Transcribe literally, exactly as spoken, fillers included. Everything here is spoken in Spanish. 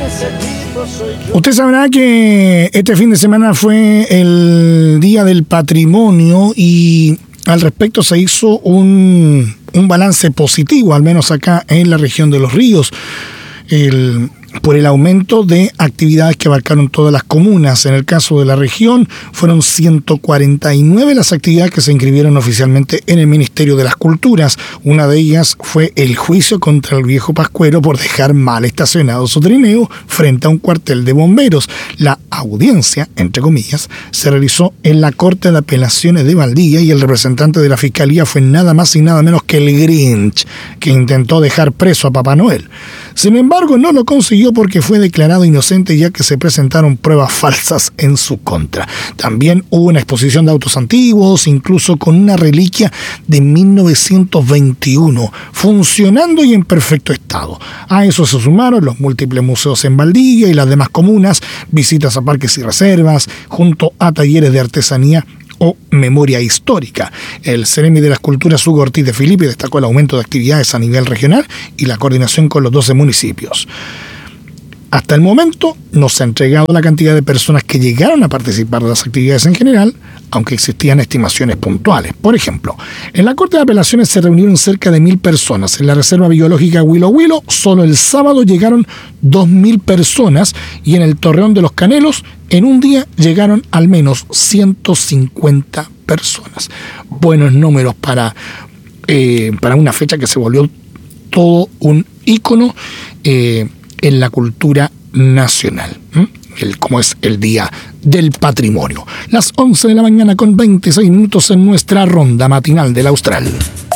Usted sabrá que este fin de semana fue el Día del Patrimonio y al respecto se hizo un, un balance positivo, al menos acá en la región de Los Ríos, el, por el aumento de actividades que abarcaron todas las comunas. En el caso de la región, fueron ciento cuarenta y nueve las actividades que se inscribieron oficialmente en el Ministerio de las Culturas. Una de ellas fue el juicio contra el viejo Pascuero por dejar mal estacionado su trineo frente a un cuartel de bomberos. La audiencia, entre comillas, se realizó en la Corte de Apelaciones de Valdivia y el representante de la Fiscalía fue nada más y nada menos que el Grinch, que intentó dejar preso a Papá Noel. Sin embargo, no lo consiguió porque fue declarado inocente ya que se presentaron pruebas falsas en su contra. También hubo una exposición de autos antiguos, incluso con una reliquia de mil novecientos veintiuno, funcionando y en perfecto estado. A eso se sumaron los múltiples museos en Valdivia y las demás comunas, visitas a parques y reservas, junto a talleres de artesanía o memoria histórica. El Ceremi de las Culturas, Hugo Ortiz de Filippi, destacó el aumento de actividades a nivel regional y la coordinación con los doce municipios. Hasta el momento no se ha entregado la cantidad de personas que llegaron a participar de las actividades en general, aunque existían estimaciones puntuales. Por ejemplo, en la Corte de Apelaciones se reunieron cerca de mil personas. En la Reserva Biológica Huilo Huilo, solo el sábado llegaron dos mil personas y en el Torreón de los Canelos, en un día llegaron al menos ciento cincuenta personas. Buenos números para, eh, para una fecha que se volvió todo un ícono eh, en la cultura nacional, ¿eh? el, como es el Día del Patrimonio. Las once de la mañana con veintiséis minutos en nuestra ronda matinal del Austral.